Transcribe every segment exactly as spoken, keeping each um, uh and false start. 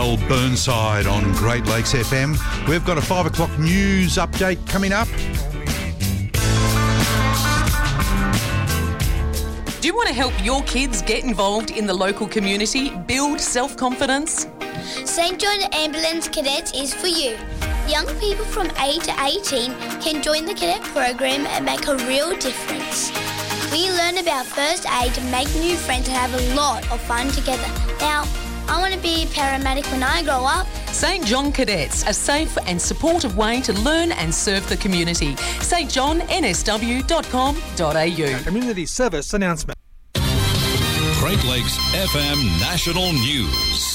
Mel Burnside on Great Lakes F M. We've got a five o'clock news update coming up. Do you want to help your kids get involved in the local community, build self-confidence? Saint John Ambulance Cadets is for you. Young people from eight to eighteen can join the cadet program and make a real difference. We learn about first aid, make new friends and have a lot of fun together. Now, I want to be a paramedic when I grow up. Saint John Cadets, a safe and supportive way to learn and serve the community. st john n s w dot com dot a u. Community service announcement. Great Lakes F M National News.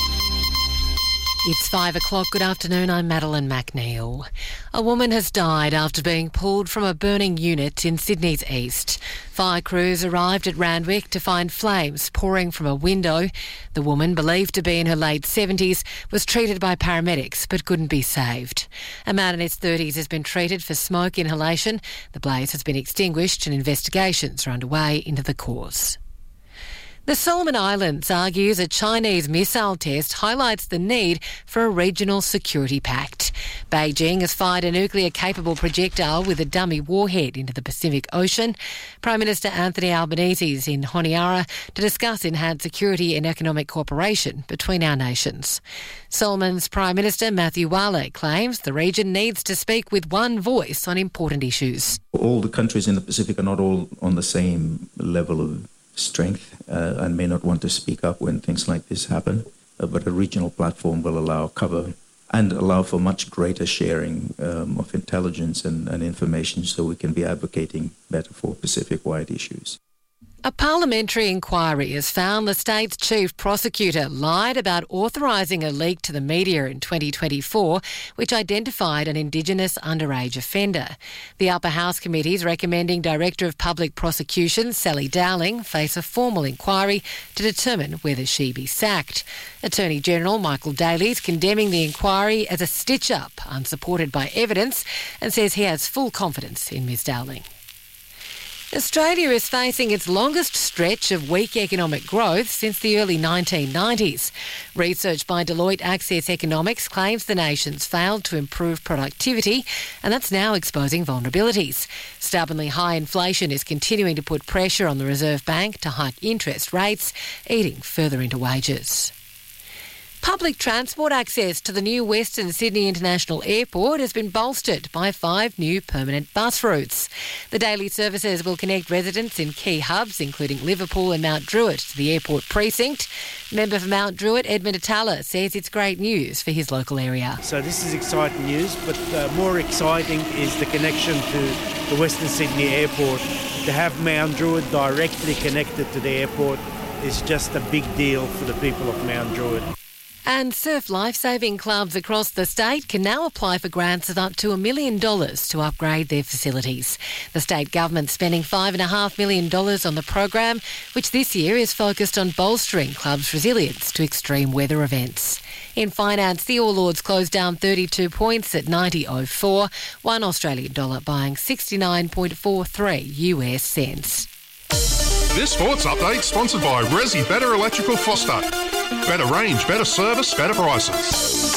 It's five o'clock. Good afternoon. I'm Madeline McNeil. A woman has died after being pulled from a burning unit in Sydney's east. Fire crews arrived at Randwick to find flames pouring from a window. The woman, believed to be in her late seventies, was treated by paramedics but couldn't be saved. A man in his thirties has been treated for smoke inhalation. The blaze has been extinguished and investigations are underway into the cause. The Solomon Islands argues a Chinese missile test highlights the need for a regional security pact. Beijing has fired a nuclear-capable projectile with a dummy warhead into the Pacific Ocean. Prime Minister Anthony Albanese is in Honiara to discuss enhanced security and economic cooperation between our nations. Solomon's Prime Minister Matthew Wale claims the region needs to speak with one voice on important issues. All the countries in the Pacific are not all on the same level of strength uh, and may not want to speak up when things like this happen, uh, but a regional platform will allow cover and allow for much greater sharing um, of intelligence and, and information so we can be advocating better for Pacific-wide issues. A parliamentary inquiry has found the state's chief prosecutor lied about authorising a leak to the media in twenty twenty-four, which identified an Indigenous underage offender. The Upper House Committee is recommending Director of Public Prosecutions Sally Dowling face a formal inquiry to determine whether she be sacked. Attorney General Michael Daly is condemning the inquiry as a stitch-up, unsupported by evidence, and says he has full confidence in Ms Dowling. Australia is facing its longest stretch of weak economic growth since the early nineteen nineties. Research by Deloitte Access Economics claims the nation's failed to improve productivity, and that's now exposing vulnerabilities. Stubbornly high inflation is continuing to put pressure on the Reserve Bank to hike interest rates, eating further into wages. Public transport access to the new Western Sydney International Airport has been bolstered by five new permanent bus routes. The daily services will connect residents in key hubs, including Liverpool and Mount Druitt, to the airport precinct. Member for Mount Druitt, Edmund Atala, says it's great news for his local area. So this is exciting news, but uh, more exciting is the connection to the Western Sydney Airport. To have Mount Druitt directly connected to the airport is just a big deal for the people of Mount Druitt. And surf lifesaving clubs across the state can now apply for grants of up to a million dollars to upgrade their facilities. The state government's spending five and a half million dollars on the program, which this year is focused on bolstering clubs' resilience to extreme weather events. In finance, the All Ords closed down thirty-two points at ninety oh four, one Australian dollar buying sixty-nine point four three U S cents. This sports update sponsored by Resi Better Electrical Foster. Better range, better service, better prices.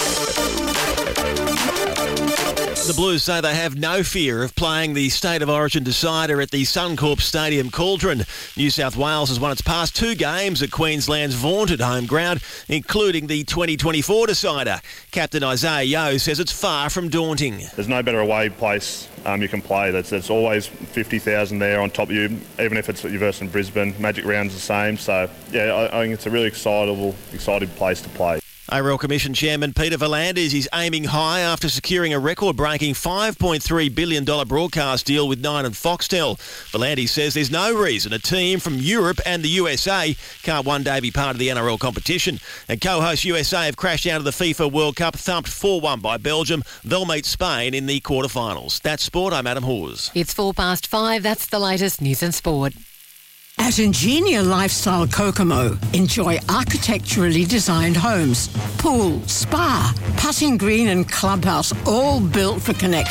The Blues say they have no fear of playing the State of Origin decider at the Suncorp Stadium Cauldron. New South Wales has won its past two games at Queensland's vaunted home ground, including the twenty twenty-four decider. Captain Isaiah Yeo says it's far from daunting. There's no better away place um, you can play. That's, that's always fifty thousand there on top of you, even if it's you're versus Brisbane. Magic Round's the same. So, yeah, I, I think it's a really excitable, exciting place to play. A Royal Commission Chairman Peter V'landys is aiming high after securing a record-breaking five point three billion dollars broadcast deal with Nine and Foxtel. V'landys says there's no reason a team from Europe and the U S A can't one day be part of the N R L competition. And co-host U S A have crashed out of the FIFA World Cup, thumped four one by Belgium. They'll meet Spain in the quarterfinals. That's sport. I'm Adam Hawes. It's four past five. That's the latest news and sport. At Ingenia Lifestyle Kokomo, enjoy architecturally designed homes, pool, spa, putting green and clubhouse, all built for connection.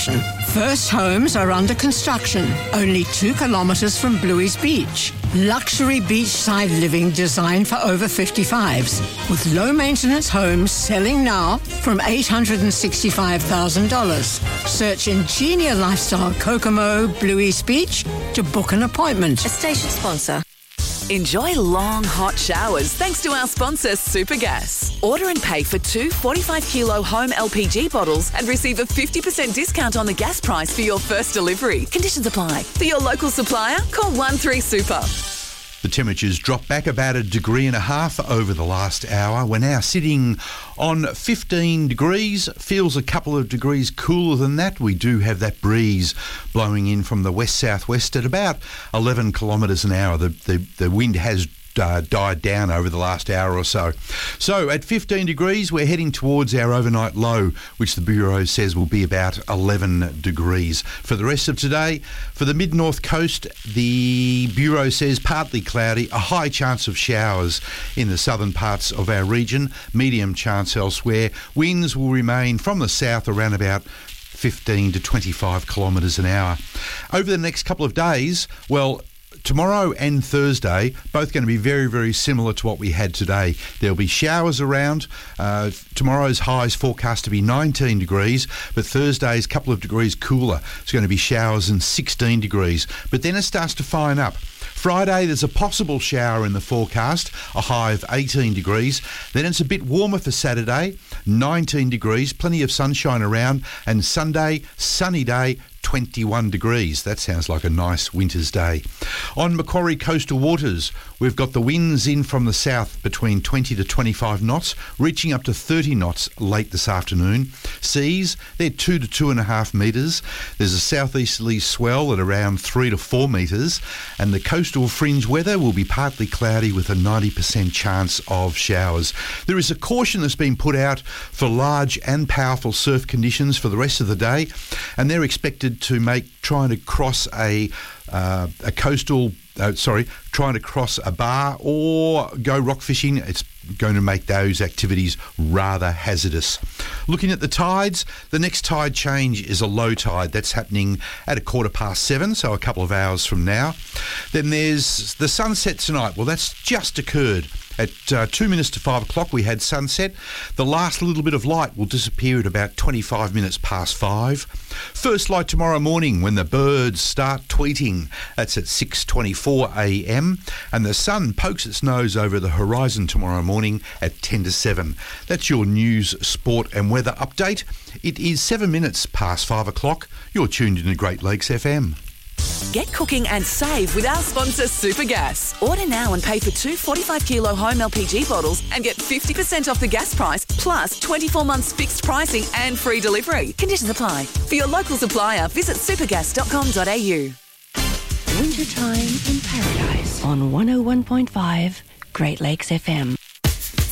First homes are under construction, only two kilometres from Bluey's Beach. Luxury beachside living designed for over fifty-fives, with low-maintenance homes selling now from eight hundred sixty-five thousand dollars. Search Ingenia Lifestyle Kokomo, Bluey's Beach to book an appointment. A station sponsor. Enjoy long, hot showers thanks to our sponsor, Supergas. Order and pay for two forty-five kilo home L P G bottles and receive a fifty percent discount on the gas price for your first delivery. Conditions apply. For your local supplier, call one three super. The temperatures dropped back about a degree and a half over the last hour. We're now sitting on fifteen degrees. Feels a couple of degrees cooler than that. We do have that breeze blowing in from the west-southwest at about eleven kilometres an hour. The, the, the wind has Uh, died down over the last hour or so. So at fifteen degrees, we're heading towards our overnight low, which the Bureau says will be about eleven degrees. For the rest of today, for the mid-north coast, the Bureau says partly cloudy, a high chance of showers in the southern parts of our region, medium chance elsewhere. Winds will remain from the south around about fifteen to twenty-five kilometres an hour. Over the next couple of days, well, tomorrow and Thursday, both going to be very, very similar to what we had today. There'll be showers around. Uh, tomorrow's high is forecast to be nineteen degrees, but Thursday's a couple of degrees cooler. It's going to be showers and sixteen degrees. But then it starts to fine up. Friday, there's a possible shower in the forecast, a high of eighteen degrees. Then it's a bit warmer for Saturday, nineteen degrees, plenty of sunshine around. And Sunday, sunny day, twenty-one degrees. That sounds like a nice winter's day. On Macquarie coastal waters, we've got the winds in from the south between twenty to twenty-five knots, reaching up to thirty knots late this afternoon. Seas, they're two to two and a half metres. There's a southeasterly swell at around three to four metres, and the coastal fringe weather will be partly cloudy with a ninety percent chance of showers. There is a caution that's been put out for large and powerful surf conditions for the rest of the day, and they're expected to make trying to cross a uh, a coastal uh, sorry trying to cross a bar or go rock fishing. It's going to make those activities rather hazardous. Looking at the tides, the next tide change is a low tide. That's happening at a quarter past seven, so a couple of hours from now. Then there's the sunset tonight. Well, that's just occurred. At uh, two minutes to five o'clock, we had sunset. The last little bit of light will disappear at about twenty-five minutes past five. First light tomorrow morning when the birds start tweeting. That's at six twenty-four a m. And the sun pokes its nose over the horizon tomorrow morning at ten to seven. That's your news, sport and weather update. It is seven minutes past five o'clock. You're tuned in to Great Lakes F M. Get cooking and save with our sponsor, Supergas. Order now and pay for two forty-five kilo home L P G bottles and get fifty percent off the gas price, plus twenty-four months fixed pricing and free delivery. Conditions apply. For your local supplier, visit supergas dot com dot a u. Wintertime in Paradise on one oh one point five Great Lakes F M.